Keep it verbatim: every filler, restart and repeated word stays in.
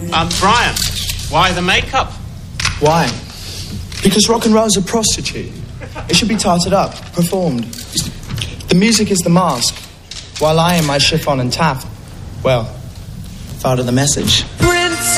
Um, Brian, why the makeup? Why? Because rock and roll's a prostitute. It should be tarted up, performed. The music is the mask, while I, in my chiffon and taff, well, part of the message.